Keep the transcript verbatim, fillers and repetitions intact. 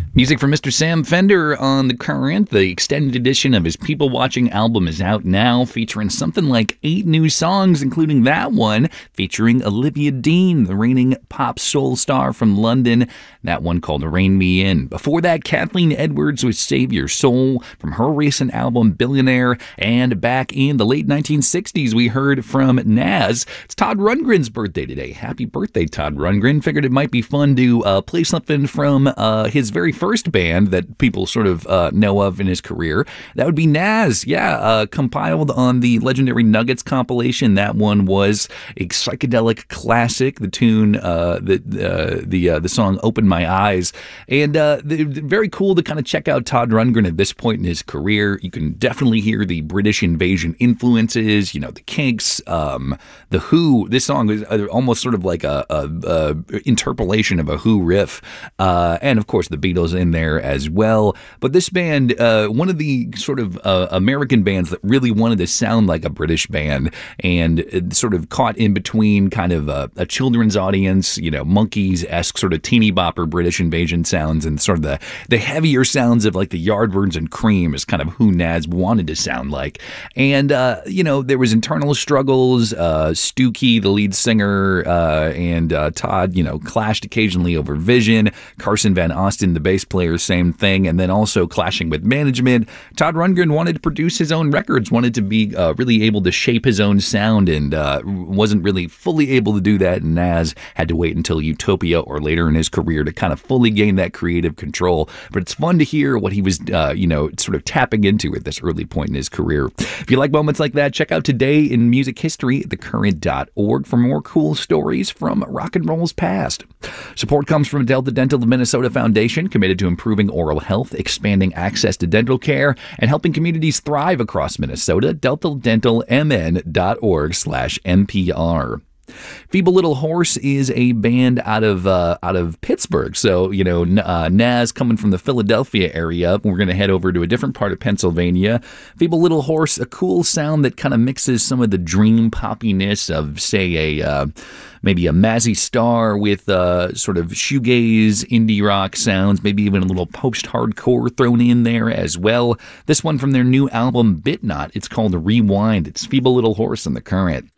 Music from Mister Sam Fender on The Current. The extended edition of his People Watching album is out now, featuring something like eight new songs, including that one featuring Olivia Dean, the reigning pop soul star from London. That one called Rein Me In. Before that, Kathleen Edwards with Save Your Soul from her recent album Billionaire. And back in the late nineteen sixties, we heard from Nas. It's Todd Rundgren's birthday today. Happy birthday, Todd Rundgren. Figured it might be fun to uh, play something from uh, his very first band that people sort of uh, know of in his career. That would be Nas. Yeah, uh, compiled on the legendary Nuggets compilation. That one was a psychedelic classic. The tune, uh, the uh, the uh, the song "Open My Eyes," and uh, the, the, very cool to kind of check out Todd Rundgren at this point in his career. You can definitely hear the British invasion influences. You know, the Kinks, um, the Who. This song is almost sort of like a, a, a interpolation of a Who riff, uh, and of course the Beatles in there as well. But this band, uh, one of the sort of uh, American bands that really wanted to sound like a British band, and uh, sort of caught in between kind of a, a children's audience, you know, Monkees-esque sort of teeny bopper British invasion sounds, and sort of the, the heavier sounds of like the Yardbirds and Cream is kind of who Nas wanted to sound like. And, uh, you know, there was internal struggles. Uh, Stookie, the lead singer, uh, and uh, Todd, you know, clashed occasionally over vision. Carson Van Osten, the bass player, same thing, and then also clashing with management. Todd Rundgren wanted to produce his own records, wanted to be uh, really able to shape his own sound, and uh, wasn't really fully able to do that, and Nas had to wait until Utopia or later in his career to kind of fully gain that creative control. But it's fun to hear what he was, uh, you know, sort of tapping into at this early point in his career. If you like moments like that, check out Today in Music History at the current dot org for more cool stories from rock and roll's past. Support comes from Delta Dental of Minnesota Foundation, committed to improving oral health, expanding access to dental care, and helping communities thrive across Minnesota. delta dental m n dot org slash N P R. Feeble Little Horse is a band out of uh, out of Pittsburgh. So, you know, uh, Nas coming from the Philadelphia area. We're going to head over to a different part of Pennsylvania. Feeble Little Horse, a cool sound that kind of mixes some of the dream poppiness of, say, a uh, maybe a Mazzy Star with uh, sort of shoegaze, indie rock sounds, maybe even a little post-hardcore thrown in there as well. This one from their new album, Bitnot. It's called Rewind. It's Feeble Little Horse on The Current.